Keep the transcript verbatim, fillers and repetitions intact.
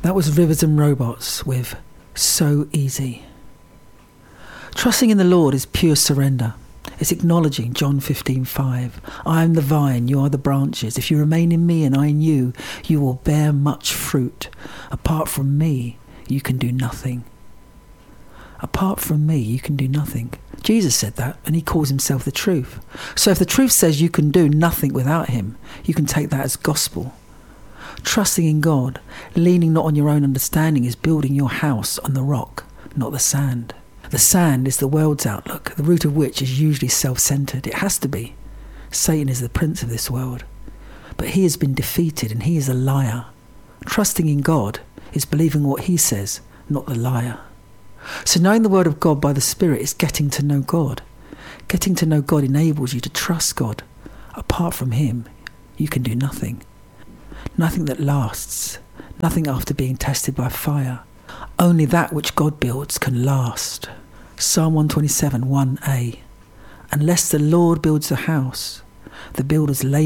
That was Rivers and Robots with So Easy. Trusting in the Lord is pure surrender. It's acknowledging John fifteen five. I am the vine, you are the branches. If you remain in me and I in you, you will bear much fruit. Apart from me, you can do nothing. Apart from me, you can do nothing. Jesus said that, and he calls himself the truth. So if the truth says you can do nothing without him, you can take that as gospel. Trusting in God, leaning not on your own understanding, is building your house on the rock, not the sand. The sand is the world's outlook, the root of which is usually self-centered. It has to be. Satan is the prince of this world. But he has been defeated and he is a liar. Trusting in God is believing what he says, not the liar. So knowing the word of God by the Spirit is getting to know God. Getting to know God enables you to trust God. Apart from him, you can do nothing. Nothing that lasts. Nothing after being tested by fire. Only that which God builds can last. Psalm one twenty-seven, one a. Unless the Lord builds the house, the builders labor